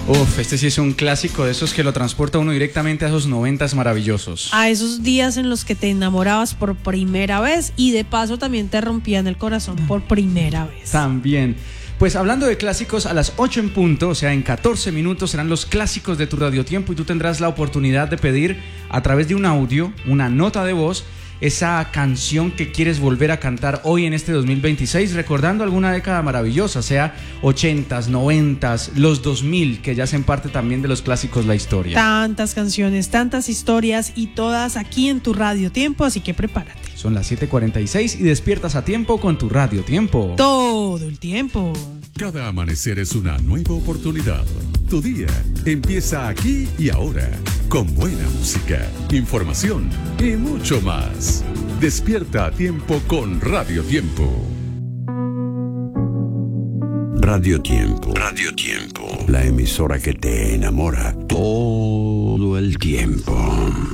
Uf, este sí es un clásico de esos que lo transporta uno directamente a esos 90s maravillosos. A esos días en los que te enamorabas por primera vez y de paso también te rompían el corazón por primera vez. También. Pues hablando de clásicos, a las 8 en punto, o sea, en 14 minutos serán los clásicos de tu radiotiempo y tú tendrás la oportunidad de pedir a través de un audio, una nota de voz, esa canción que quieres volver a cantar hoy en este 2026, recordando alguna década maravillosa, sea 80s, 90s, los 2000, que ya hacen parte también de los clásicos la historia. Tantas canciones, tantas historias y todas aquí en tu radiotiempo, así que prepárate. Son las 7:46 y despiertas a tiempo con tu radiotiempo. Todo el tiempo. Cada amanecer es una nueva oportunidad. Tu día empieza aquí y ahora, con buena música, información y mucho más. Despierta a tiempo con Radio Tiempo. Radio Tiempo. Radio Tiempo. La emisora que te enamora todo el tiempo.